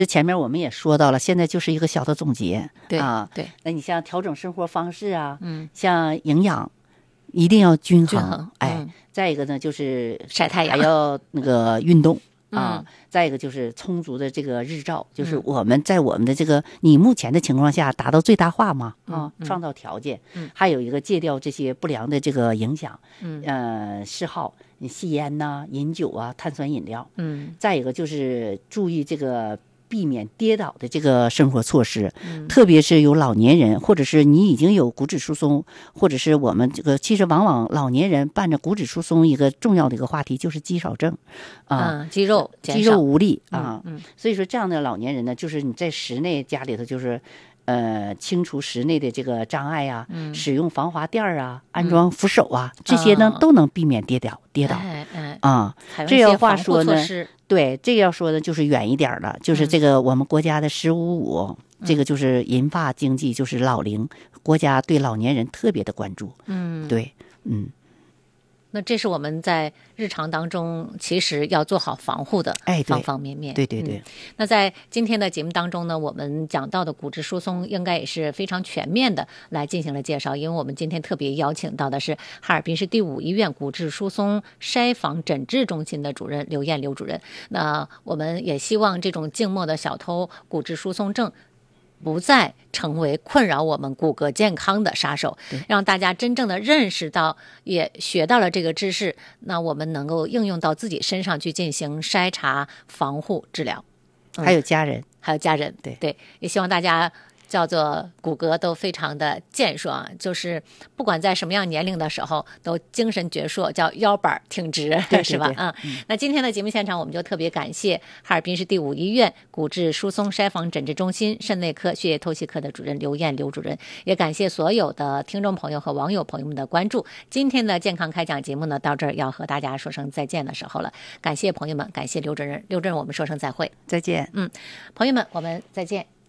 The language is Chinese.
前面我们也说到了，现在就是一个小的总结， 对啊， 对。 那你像调整生活方式啊，像营养一定要均衡，再一个呢就是晒太阳， 还要那个运动。再一个就是充足的这个日照，就是我们在我们的这个你目前的情况下达到最大化嘛，创造条件。还有一个戒掉这些不良的这个影响，嗜好，吸烟呐、饮酒啊、碳酸饮料。再一个就是注意这个避免跌倒的这个生活措施，特别是有老年人，或者是你已经有骨质疏松，或者是我们这个其实往往老年人伴着骨质疏松一个重要的一个话题就是肌少症肌肉无力所以说这样的老年人呢，就是你在室内家里头就是清除室内的这个障碍啊，使用防滑垫啊，安装扶手啊，这些呢都能避免跌倒这要话说呢，对，这个要说的就是远一点了，就是这个我们国家的“15+5”，这个就是银发经济，就是老龄，国家对老年人特别的关注。对， 那这是我们在日常当中其实要做好防护的方方面面。 对。 那在今天的节目当中呢，我们讲到的骨质疏松应该也是非常全面的来进行了介绍，因为我们今天特别邀请到的是哈尔滨市第5医院骨质疏松筛防诊治中心的主任刘艳刘主任。那我们也希望这种静默的小偷骨质疏松症不再成为困扰我们骨骼健康的杀手，让大家真正的认识到，也学到了这个知识，那我们能够应用到自己身上去进行筛查、防护、治疗。 还有家人， 对，也希望大家叫做骨骼都非常的健硕，就是不管在什么样年龄的时候都精神矍铄，叫腰板挺直，是吧？那今天的节目现场我们就特别感谢哈尔滨市第5医院骨质疏松筛防诊治中心肾内科血液透析科的主任刘艳刘主任，也感谢所有的听众朋友和网友朋友们的关注。今天的健康开讲节目呢，到这儿要和大家说声再见的时候了，感谢朋友们，感谢刘主任，我们说声再会， 再见。 朋友们，我们再见。